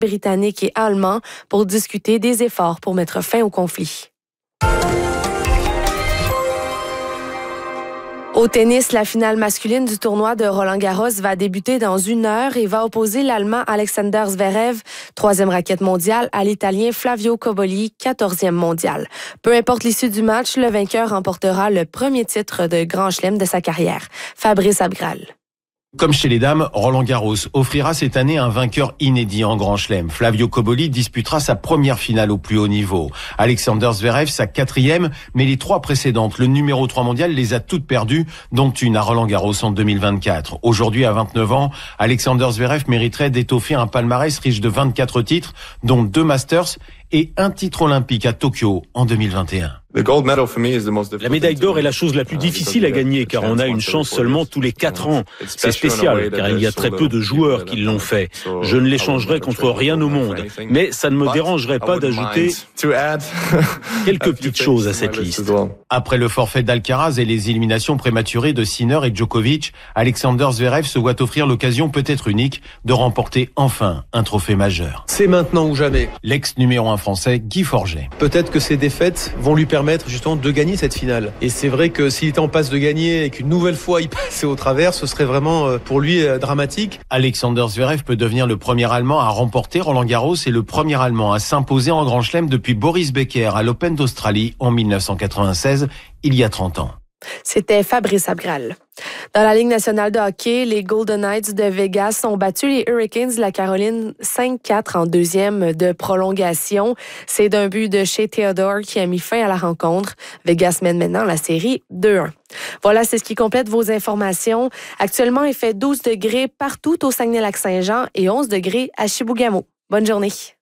britanniques et allemands pour discuter des efforts pour mettre fin au conflit. Au tennis, la finale masculine du tournoi de Roland-Garros va débuter dans 1 heure et va opposer l'Allemand Alexander Zverev, 3e raquette mondiale, à l'Italien Flavio Cobolli, 14e mondial. Peu importe l'issue du match, le vainqueur remportera le premier titre de Grand Chelem de sa carrière. Fabrice Abgral. Comme chez les dames, Roland-Garros offrira cette année un vainqueur inédit en Grand Chelem. Flavio Cobolli disputera sa première finale au plus haut niveau. Alexander Zverev, sa 4e, mais les 3 précédentes, le numéro 3 mondial, les a toutes perdues, dont une à Roland-Garros en 2024. Aujourd'hui, à 29 ans, Alexander Zverev mériterait d'étoffer un palmarès riche de 24 titres, dont 2 Masters et un titre olympique à Tokyo en 2021. La médaille d'or est la chose la plus difficile à gagner car on a une chance seulement tous les 4 ans. C'est spécial car il y a très peu de joueurs qui l'ont fait. Je ne l'échangerai contre rien au monde, mais ça ne me dérangerait pas d'ajouter quelques petites choses à cette liste. Après le forfait d'Alcaraz et les éliminations prématurées de Sinner et Djokovic, Alexander Zverev se voit offrir l'occasion peut-être unique de remporter enfin un trophée majeur. C'est maintenant ou jamais. L'ex numéro 1 français Guy Forget. Peut-être que ces défaites vont lui permettre justement de gagner cette finale. Et c'est vrai que s'il était en passe de gagner et qu'une nouvelle fois il passait au travers, ce serait vraiment pour lui dramatique. Alexander Zverev peut devenir le premier Allemand à remporter Roland-Garros et le premier Allemand à s'imposer en Grand Chelem depuis Boris Becker à l'Open d'Australie en 1996, il y a 30 ans. C'était Fabrice Abgral. Dans la Ligue nationale de hockey, les Golden Knights de Vegas ont battu les Hurricanes de la Caroline 5-4 en 2e de prolongation. C'est d'un but de Shea Theodore qui a mis fin à la rencontre. Vegas mène maintenant la série 2-1. Voilà, c'est ce qui complète vos informations. Actuellement, il fait 12 degrés partout au Saguenay-Lac-Saint-Jean et 11 degrés à Chibougamau. Bonne journée.